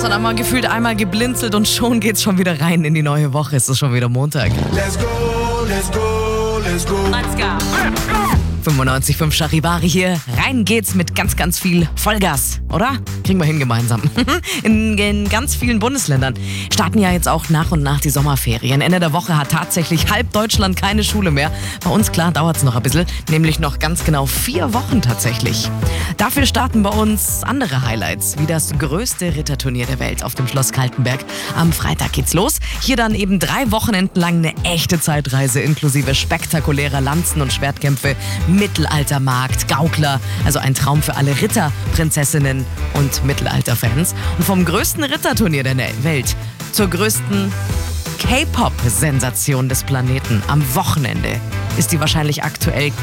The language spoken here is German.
Sondern mal gefühlt einmal geblinzelt und schon geht's schon wieder rein in die neue Woche. Es ist schon wieder Montag. Let's go, let's go, let's go. Let's go. 95.5 Charivari hier. Rein geht's mit ganz, ganz viel Vollgas, oder? Kriegen wir hin gemeinsam. In ganz vielen Bundesländern starten ja jetzt auch nach und nach die Sommerferien. Ende der Woche hat tatsächlich halb Deutschland keine Schule mehr. Bei uns, klar, dauert's noch ein bisschen. Nämlich noch ganz genau 4 Wochen tatsächlich. Dafür starten bei uns andere Highlights, wie das größte Ritterturnier der Welt auf dem Schloss Kaltenberg. Am Freitag geht's los. Hier dann eben 3 Wochenenden lang eine echte Zeitreise inklusive spektakulärer Lanzen- und Schwertkämpfe, Mittelaltermarkt, Gaukler, also ein Traum für alle Ritter, Prinzessinnen und Mittelalterfans. Und vom größten Ritterturnier der Welt zur größten K-Pop-Sensation des Planeten am Wochenende ist die wahrscheinlich aktuell